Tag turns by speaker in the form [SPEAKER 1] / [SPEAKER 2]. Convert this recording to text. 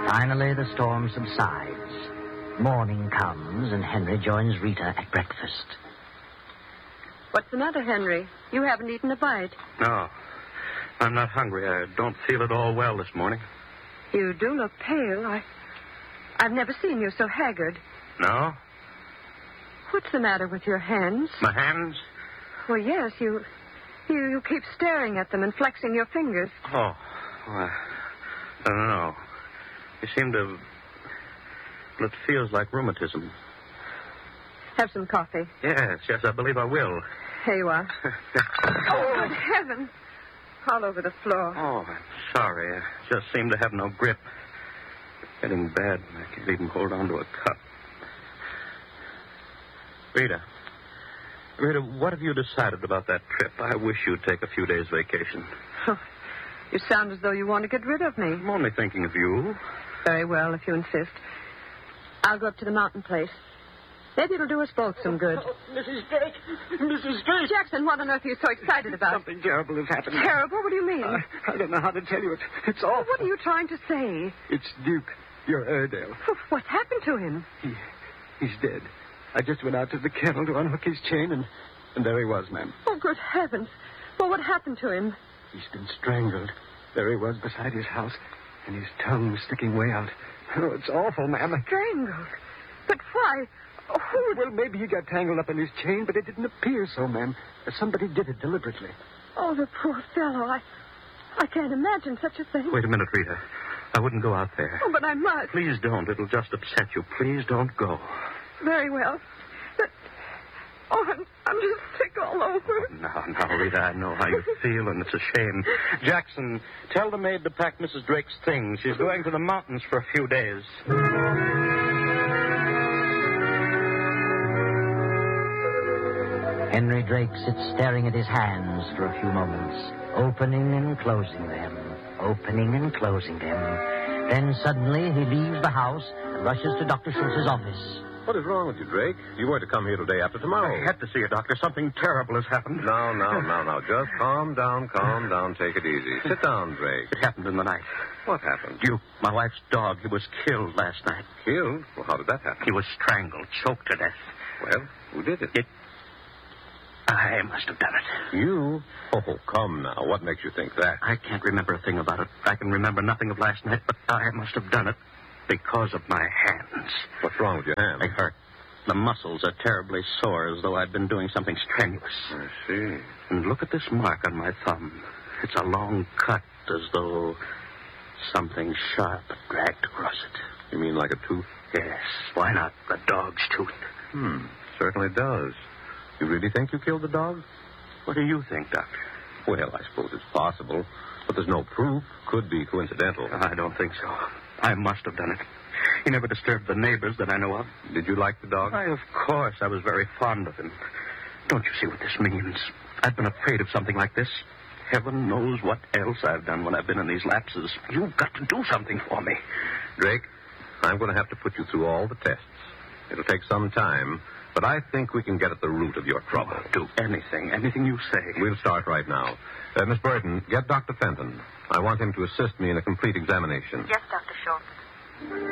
[SPEAKER 1] Finally, the storm subsides. Morning comes, and Henry joins Rita at breakfast.
[SPEAKER 2] What's the matter, Henry? You haven't eaten a bite.
[SPEAKER 3] No, I'm not hungry. I don't feel at all well this morning.
[SPEAKER 2] You do look pale. I've never seen you so haggard.
[SPEAKER 3] No?
[SPEAKER 2] What's the matter with your hands?
[SPEAKER 3] My hands?
[SPEAKER 2] Well, yes, you keep staring at them and flexing your fingers.
[SPEAKER 3] Oh, well, I don't know. You seem to... Well, it feels like rheumatism.
[SPEAKER 2] Have some coffee.
[SPEAKER 3] Yes, I believe I will.
[SPEAKER 2] Here you are. Oh, good heavens. All over the floor.
[SPEAKER 3] Oh, I'm sorry. I just seem to have no grip. It's getting bad. I can't even hold on to a cup. Rita, what have you decided about that trip? I wish you'd take a few days vacation.
[SPEAKER 2] Oh, you sound as though you want to get rid of me.
[SPEAKER 3] I'm only thinking of you.
[SPEAKER 2] Very well, if you insist. I'll go up to the mountain place. Maybe it'll do us both some good.
[SPEAKER 4] Oh, Mrs. Drake! Mrs. Drake!
[SPEAKER 2] Jackson, what on earth are you so excited about?
[SPEAKER 4] Something terrible has happened.
[SPEAKER 2] Terrible? What do you mean?
[SPEAKER 4] I don't know how to tell you. It's awful.
[SPEAKER 2] What are you trying to say?
[SPEAKER 4] It's Duke, your Airedale.
[SPEAKER 2] What's happened to him?
[SPEAKER 4] He's dead. I just went out to the kennel to unhook his chain, and there he was, ma'am.
[SPEAKER 2] Oh, good heavens. Well, what happened to him?
[SPEAKER 4] He's been strangled. There he was beside his house, and his tongue was sticking way out. Oh, it's awful, ma'am.
[SPEAKER 2] Strangled? But why? Oh,
[SPEAKER 4] well, maybe he got tangled up in his chain, but it didn't appear so, ma'am. Somebody did it deliberately.
[SPEAKER 2] Oh, the poor fellow. I can't imagine such a thing.
[SPEAKER 3] Wait a minute, Rita. I wouldn't go out there.
[SPEAKER 2] Oh, but I must.
[SPEAKER 3] Please don't. It'll just upset you. Please don't go.
[SPEAKER 2] Very well. But... Oh, I'm just sick all over.
[SPEAKER 3] Now, Rita, I know how you feel, and it's a shame. Jackson, tell the maid to pack Mrs. Drake's things. She's going to the mountains for a few days.
[SPEAKER 1] Henry Drake sits staring at his hands for a few moments, opening and closing them, opening and closing them. Then suddenly he leaves the house and rushes to Dr. Schultz's office.
[SPEAKER 5] What is wrong with you, Drake? You were to come here today after tomorrow.
[SPEAKER 3] I had to see you, Doctor. Something terrible has happened.
[SPEAKER 5] No. Just calm down. Take it easy. Sit down, Drake.
[SPEAKER 3] It happened in the night.
[SPEAKER 5] What happened?
[SPEAKER 3] Duke, my wife's dog, he was killed last night.
[SPEAKER 5] Killed? Well, how did that happen?
[SPEAKER 3] He was strangled, choked to death.
[SPEAKER 5] Well, who did it?
[SPEAKER 3] I must have done it.
[SPEAKER 5] You? Oh, come now. What makes you think that?
[SPEAKER 3] I can't remember a thing about it. I can remember nothing of last night, but I must have done it because of my hands.
[SPEAKER 5] What's wrong with your hands?
[SPEAKER 3] They hurt. The muscles are terribly sore, as though I'd been doing something strenuous.
[SPEAKER 5] I see.
[SPEAKER 3] And look at this mark on my thumb. It's a long cut, as though something sharp had dragged across it.
[SPEAKER 5] You mean like a tooth?
[SPEAKER 3] Yes. Why not? A dog's tooth.
[SPEAKER 5] Certainly does. You really think you killed the dog?
[SPEAKER 3] What do you think, Doctor?
[SPEAKER 5] Well, I suppose it's possible, but there's no proof. Could be coincidental.
[SPEAKER 3] I don't think so. I must have done it. He never disturbed the neighbors that I know of.
[SPEAKER 5] Did you like the dog?
[SPEAKER 3] Why, of course. I was very fond of him. Don't you see what this means? I've been afraid of something like this. Heaven knows what else I've done when I've been in these lapses. You've got to do something for me.
[SPEAKER 5] Drake, I'm going to have to put you through all the tests. It'll take some time, but I think we can get at the root of your trouble.
[SPEAKER 3] Do anything you say.
[SPEAKER 5] We'll start right now. Miss Burton, get Dr. Fenton. I want him to assist me in a complete examination.
[SPEAKER 2] Yes, Dr. Schultz.